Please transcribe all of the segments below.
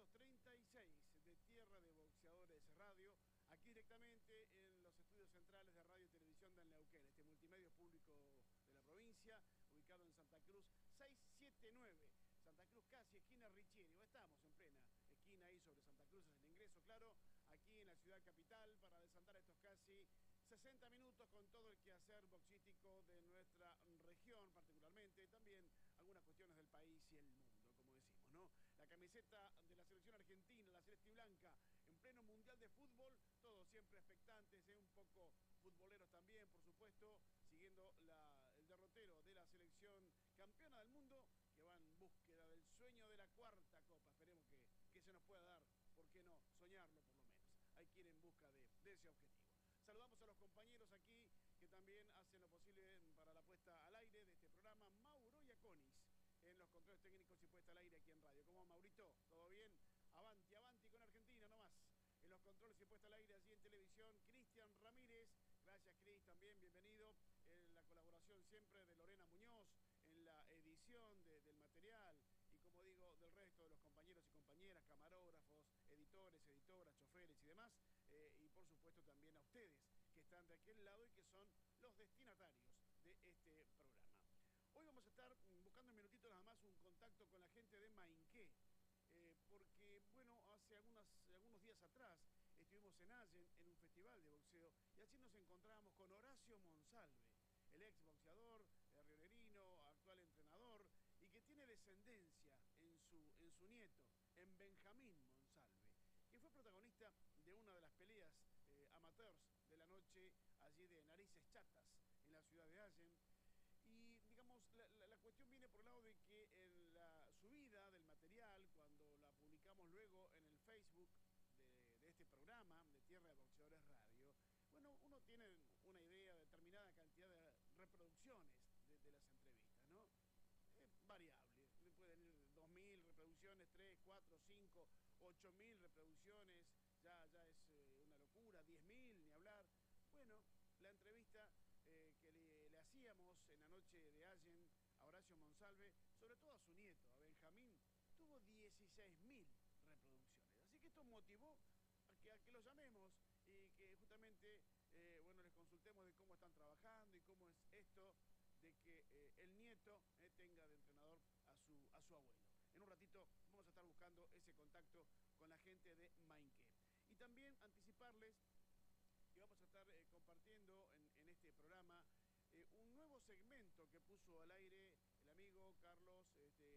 1936 de Tierra de Boxeadores Radio, aquí directamente en los estudios centrales de Radio y Televisión de Neuquén, este multimedio público de la provincia, ubicado en Santa Cruz 679. Santa Cruz casi esquina Richieri, estamos en plena esquina ahí sobre Santa Cruz, es el ingreso, claro, aquí en la ciudad capital para desantar estos casi 60 minutos con todo el quehacer boxístico de nuestra región, particularmente, también algunas cuestiones del país y el mundo, como decimos, ¿no? La camiseta de la selección argentina, la celeste y blanca, en pleno mundial de fútbol, todos siempre expectantes, un poco futboleros también, por supuesto, siguiendo el derrotero de la selección campeona del mundo, que va en búsqueda del sueño de la cuarta copa. Esperemos que se nos pueda dar, ¿por qué no? Soñarlo por lo menos. Hay que ir en busca de ese objetivo. Saludamos a los compañeros aquí que también hacen lo posible para la puesta al aire de este programa. Mauro Iaconis en los controles técnicos y puesta al aire aquí en radio. ¿Cómo va, Maurito? ¿Todo bien? Avanti, avanti con Argentina nomás. En los controles y puesta al aire allí en televisión, Cristian Ramírez. Gracias, Cris, también bienvenido. En la colaboración siempre de Lorena Muñoz, en la edición del material y, como digo, del resto de los compañeros y compañeras, camarógrafos, editores, editoras, choferes y demás. Y, por supuesto, también a ustedes que están de aquel lado y que son los destinatarios de este programa. Hoy vamos a estar buscando en minutitos nada más un contacto con la gente de Mainqué. Porque, bueno, hace algunos días atrás estuvimos en Allen en un festival de boxeo y allí nos encontrábamos con Horacio Monsalve, el ex boxeador, rionerino, actual entrenador y que tiene descendencia en su nieto, en Benjamín Monsalve, que fue protagonista de una de las peleas amateurs de la noche allí de Narices Chatas en la ciudad de Allen. Y, digamos, la cuestión viene por el lado de que en la subida del material, cuando la publicamos luego en el Facebook de este programa, de Tierra de Boxeadores Radio, bueno, uno tiene una idea de determinada cantidad de reproducciones de las entrevistas, ¿no? Es variable, pueden ir 2.000 reproducciones, 3, 4, 5, 8.000 reproducciones, ya es una locura, 10.000, ni hablar. Bueno, la entrevista que le hacíamos en la noche de Allen a Horacio Monsalve, sobre todo a su nieto, a Benjamín, tuvo 16.000 reproducciones. Así que esto motivó a que los llamemos y que justamente, bueno, les consultemos de cómo están trabajando y cómo es esto de que el nieto tenga de entrenador a su abuelo. En un ratito vamos a estar buscando ese contacto con la gente de Mainqué. Y también anticiparles que vamos a estar compartiendo en este programa un nuevo segmento que puso al aire el amigo Carlos,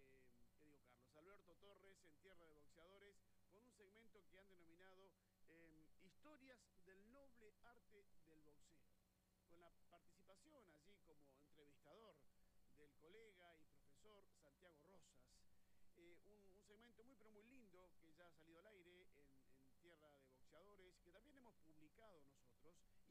Alberto Torres en Tierra de Boxeadores, con un segmento que han denominado Historias del Noble Arte del Boxeo, con la participación allí como entrevistador del colega y profesor Santiago Rosas. Un segmento muy pero muy lindo que ya ha salido al aire en Tierra de Boxeadores, que también hemos publicado nosotros